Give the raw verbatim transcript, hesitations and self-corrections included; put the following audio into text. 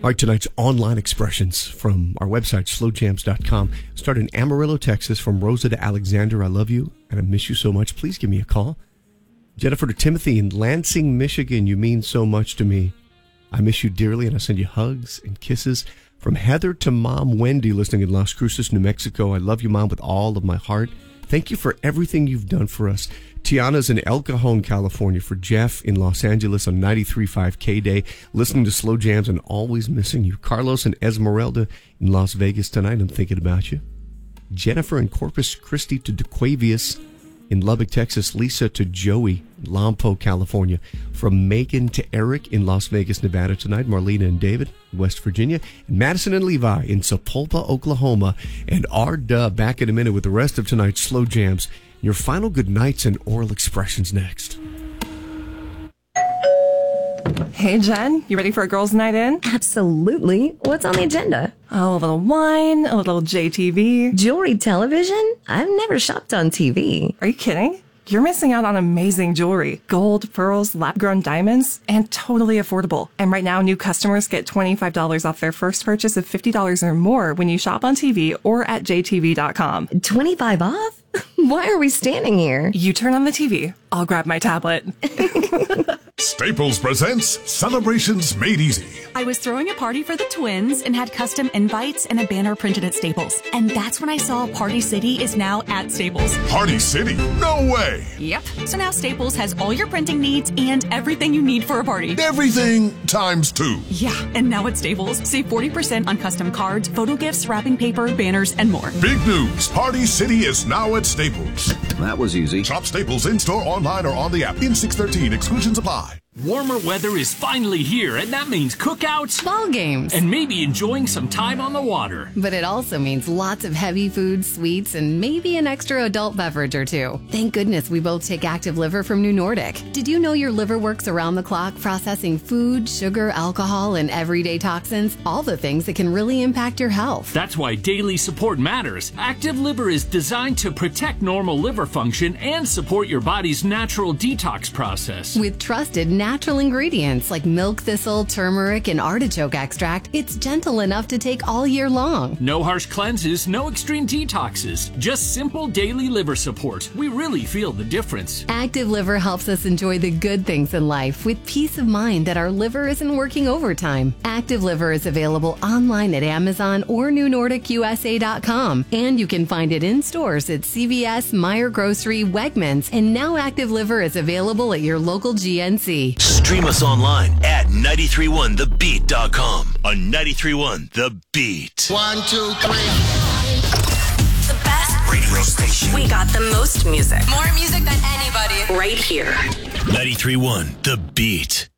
All right, tonight's online expressions from our website, slow jams dot com. Start in Amarillo, Texas, from Rosa to Alexander. I love you and I miss you so much. Please give me a call. Jennifer to Timothy in Lansing, Michigan. You mean so much to me. I miss you dearly and I send you hugs and kisses. From Heather to Mom Wendy, listening in Las Cruces, New Mexico. I love you, Mom, with all of my heart. Thank you for everything you've done for us. Tiana's in El Cajon, California. For Jeff in Los Angeles on ninety-three point five K-Day, listening to Slow Jams and always missing you. Carlos and Esmeralda in Las Vegas tonight. I'm thinking about you. Jennifer in Corpus Christi to DeQuavius in Lubbock, Texas. Lisa to Joey in Lompoc, California. From Megan to Eric in Las Vegas, Nevada tonight. Marlena and David in West Virginia. And Madison and Levi in Sapulpa, Oklahoma. And our dub back in a minute with the rest of tonight's Slow Jams. Your final good nights and oral expressions next. Hey, Jen, you ready for a girls' night in? Absolutely. What's on the agenda? Oh, a little wine, a little J T V. Jewelry television? I've never shopped on T V. Are you kidding? You're missing out on amazing jewelry. Gold, pearls, lab-grown diamonds, and totally affordable. And right now, new customers get twenty-five dollars off their first purchase of fifty dollars or more when you shop on T V or at J T V dot com. twenty-five off? Why are we standing here? You turn on the T V. I'll grab my tablet. Staples presents Celebrations Made Easy. I was throwing a party for the twins and had custom invites and a banner printed at Staples. And that's when I saw Party City is now at Staples. Party City? No way! Yep. So now Staples has all your printing needs and everything you need for a party. Everything times two. Yeah, and now at Staples, save forty percent on custom cards, photo gifts, wrapping paper, banners, and more. Big news! Party City is now at Staples. That was easy. Shop Staples in-store, online, or on the app. In six thirteen, exclusions apply. Warmer weather is finally here, and that means cookouts, ball games, and maybe enjoying some time on the water. But it also means lots of heavy foods, sweets, and maybe an extra adult beverage or two. Thank goodness we both take Active Liver from New Nordic. Did you know your liver works around the clock processing food, sugar, alcohol, and everyday toxins? All the things that can really impact your health. That's why daily support matters. Active Liver is designed to protect normal liver function and support your body's natural detox process. With trusted natural ingredients like milk thistle, turmeric, and artichoke extract, it's gentle enough to take all year long. No harsh cleanses, no extreme detoxes, just simple daily liver support. We really feel the difference. Active Liver helps us enjoy the good things in life with peace of mind that our liver isn't working overtime. Active Liver is available online at Amazon or New Nordic U S A dot com, and you can find it in stores at C V S, Meijer Grocery, Wegmans, and now Active Liver is available at your local G N C. Stream us online at nine three one the beat dot com on ninety-three point one The Beat. One, two, three. The best radio station. We got the most music. More music than anybody. Right here. ninety-three point one The Beat.